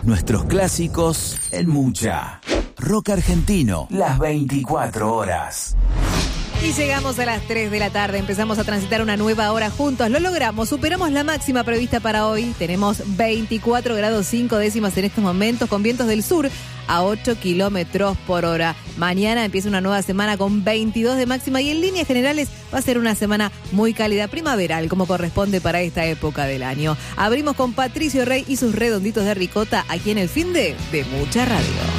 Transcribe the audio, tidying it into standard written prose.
Nuestros clásicos en Mucha. Rock argentino, las 24 horas. Y llegamos a las 3 de la tarde, empezamos a transitar una nueva hora juntos, lo logramos, superamos la máxima prevista para hoy, tenemos 24 grados 5 décimas en estos momentos, con vientos del sur a 8 kilómetros por hora. Mañana empieza una nueva semana con 22 de máxima y en líneas generales va a ser una semana muy cálida, primaveral, como corresponde para esta época del año. Abrimos con Patricio Rey y sus redonditos de ricota aquí en el Finde de Mucha Radio.